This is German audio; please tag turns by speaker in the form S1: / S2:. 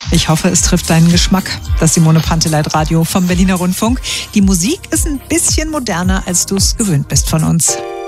S1: Ich hoffe, es trifft deinen Geschmack. Das Simone Panteleit Radio vom Berliner Rundfunk. Die Musik ist ein bisschen moderner, als du es gewöhnt bist von uns.